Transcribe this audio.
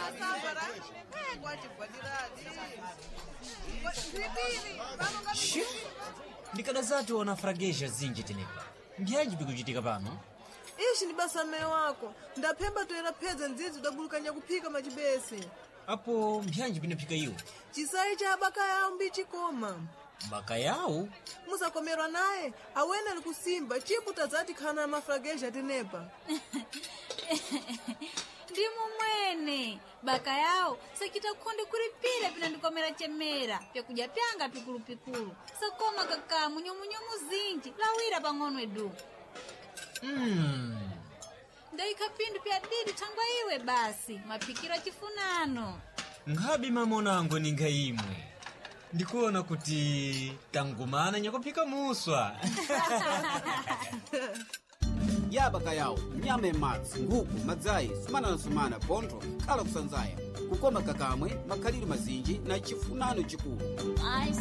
Sambara. Kwati kwadiradi. Ndipiri. Ndikada zatu wana fragesha zinji tenepa. Mbyanji bikujitika pano? Ishi ni basa mme wako. Ndapemba toera peza nzizi udabulukanya kupika majibesi. Apo mbyanji binapika iyo? Chisai cha baka yao mbichi koma. Baka yao? Musa komerwa nae, awena ni kusimba, chipu tazati kana mafragesha tenepa. Ndimu mwene, baka yao, sakita kukonde kuripira pina ndikomera chemera, pya kuja pyanga pikulu pikulu. Sakoma kakamu nyomu zinji, lawira pang'ono edu. Ndai kapindu pya didi tangwa iwe basi, mapikira chifunano. Ngabi mamonango ninga imwe. Ndikuona kuti tangumana nyakopika muswa. Yabaka yao, nyame matsi, nguku, madzai, sumana, pontho, kala kusanzaya. Kukoma kakamwe, makaliri mazinji na chifunano chikulu. Ai